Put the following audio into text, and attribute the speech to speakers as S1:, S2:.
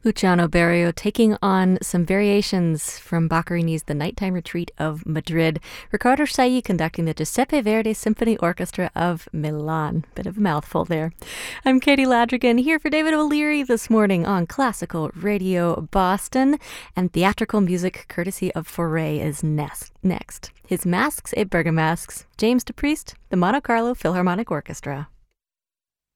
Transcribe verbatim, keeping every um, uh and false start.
S1: Luciano Berio taking on some variations from Boccherini's The Nighttime Retreat of Madrid. Riccardo Chailly conducting the Giuseppe Verdi Symphony Orchestra of Milan. Bit of a mouthful there. I'm Katie Ladrigan here for David O'Leary this morning on Classical Radio Boston. And theatrical music courtesy of Fauré is next. His Masques et Bergamasques, James DePriest, the Monte Carlo Philharmonic Orchestra.